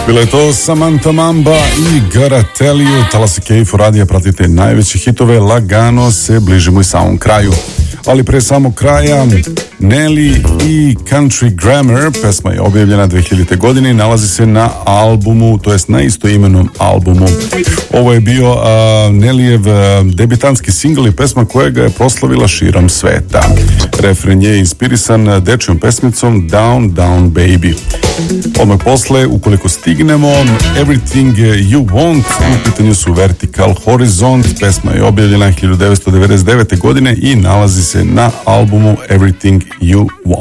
Bilo je to Samantha Mamba i Garateliju. Talasi Kejfu radija, pratite najveće hitove, lagano se bližimo i samom kraju. Ali pre samog kraja, Nelly i Country Grammar, pesma je objavljena 2000. godine i nalazi se na albumu, to jest na istoimenom albumu. Ovo je bio Nellyjev debitanski singl i pesma koja ga je proslavila širom sveta. Refren je inspirisan dečjom pesmicom Down, Down Baby. Odmah posle, ukoliko stignemo, Everything You Want, u pitanju su Vertical Horizont, pesma je objavljena 1999. godine i nalazi se na albumu Everything You Want.